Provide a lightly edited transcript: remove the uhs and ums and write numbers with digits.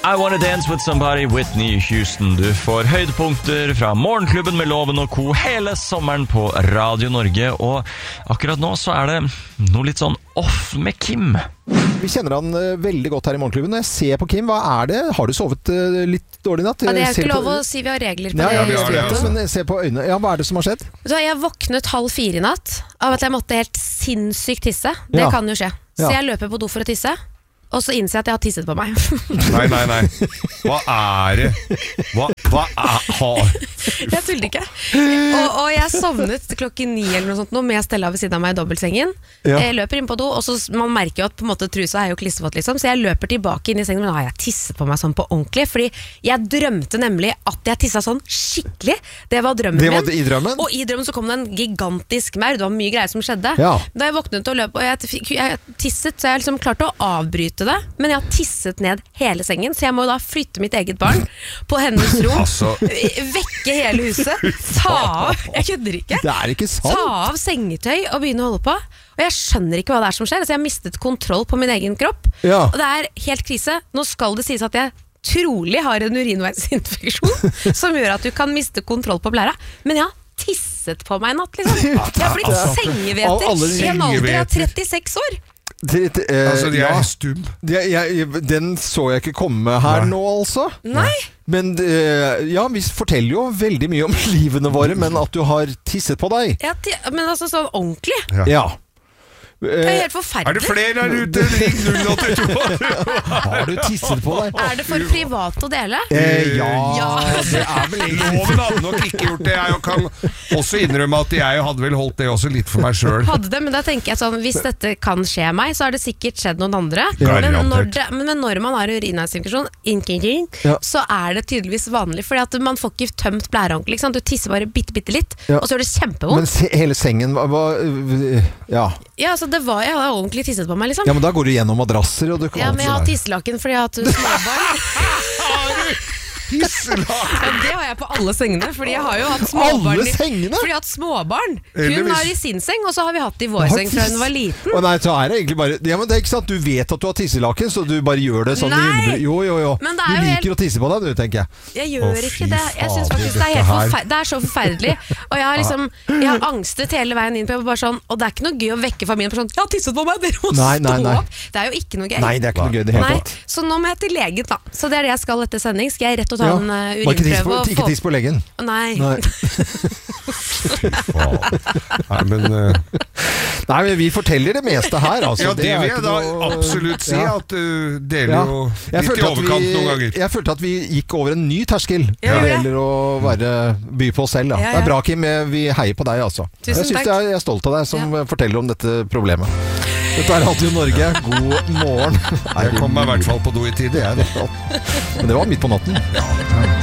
I Wanna Dance With Somebody, Whitney Houston. Du får høydepunkter fra Morgenklubben med Loven og Co. hele sommeren på Radio Norge. Og akkurat nå så er det noe litt sånn off med Kim. Vi kjenner han veldig godt her i Morgenklubben. Når jeg ser på Kim, hva er det? Har du sovet litt dårlig natt? Ja, det er ikke lov å si, vi har regler på det. Ja, vi vet det, men se på øynene. Ja, hva er det som har skjedd? Jeg våknet 3:30 i natt av at jeg måtte helt sinnssykt tisse. Det kan jo skje. Så jeg løper på do for å tisse. Og så innser jeg at jeg har tisset på meg. Nei. Hva er det? Hva er... Jeg tuller ikke. Og jeg sovnet 9:00 eller noe sånt nå, med Stella ved siden av meg i dobbeltsengen. Jeg løper inn på do, og så man merker jo at på en måte trusa er jo klissevått liksom, så jeg løper tilbake inn i sengen, men nå har jeg tisset på meg sånn på ordentlig, fordi jeg drømte nemlig at jeg tisset sånn skikkelig. Det var drømmen min. Det var i drømmen? Og i drømmen så kom det en gigantisk maur, det var mye greier som skjedde. Da jeg våknet og løp, og jeg tisset, så jeg liksom klarte å avbryte det, men jeg har tisset ned hele sengen, så jeg må da flytte mitt eget barn på hennes rom, vekke hele huset, ta av, jeg kødder ikke, det er ikke sant. Ta av sengetøy og begynne å holde på, og jeg skjønner ikke hva det er som skjer, så jeg har mistet kontroll på min egen kropp, og det er helt krise. Nå skal det sies at jeg trolig har en urinveisinfeksjon som gjør at du kan miste kontroll på blæra, men ja, tisset på meg i natt liksom. Jeg har blitt sengeveter i en alder av 36 år. Altså, de er stum. Den så jeg ikke komme her nå, altså. Nei. Men ja, vi forteller jo veldig mye om livene våre, men at du har tisset på deg. Ja, men altså sånn ordentlig. Ja. Det er helt forferdelig. Er det flere der ute? Ring 082. Har du tisset på deg? Er det for privat å dele? Ja. Det er vel Loven hadde nok ikke gjort det. Jeg kan også innrømme at jeg hadde vel holdt det også litt for meg selv. Hadde det, men da tenker jeg sånn, hvis dette kan skje meg, så har det sikkert skjedd noen andre. Men når man har urinveisinfeksjon, så er det tydeligvis vanlig, fordi at man får ikke tømt blæra ordentlig. Du tisser bare bitte litt, og så gjør det kjempevondt. Men hele sengen Ja, altså jeg hadde ordentlig tisset på meg liksom. Ja, men da går du gjennom madrasser og du kan... Ja, men jeg har tisselaken fordi jeg har hatt småbarn. Ja, det har jeg på alle sengene, fordi jeg har jo hatt småbarn. Alle sengene? Fordi jeg har hatt småbarn. Hun har i sin seng, og så har vi hatt i vår seng fra hun var liten. Nei, så er det egentlig bare... Ja, men det er ikke sant, du vet at du har tisselaken, så du bare gjør det sånn. Nei! Jo. Men det du liker å tisse på deg, du, tenker jeg. Jeg gjør ikke det. Jeg synes faktisk det er helt forferdelig. Det er så forferdelig. Og jeg har angstet hele veien inn på bare sånn, og det er ikke noe gøy å vekke familien på sånn, jeg har tisset på meg, dere må stå opp. Det er jo ikke noe gøy. Nei, det er ikke noe gøy det hele tatt. Så nå må jeg til legen da. Så det er det jeg skal etter sending. Skal jeg rett og ta en urinprøve? Ikke tiss på leggen. Nei. Nei, men vi forteller det meste her altså. Ja, det vil jeg da absolutt si at du deler jo litt i overkant noen ganger. Jeg følte at vi gikk over en ny terskel når det gjelder å by på oss selv da. Det er bra, Kim, vi heier på deg altså. Jeg synes jeg er stolt av deg som forteller om dette problemet. Dette er Radio Norge, god morgen. Jeg kom meg i hvert fall på do i tide, jeg. Men det var midt på natten.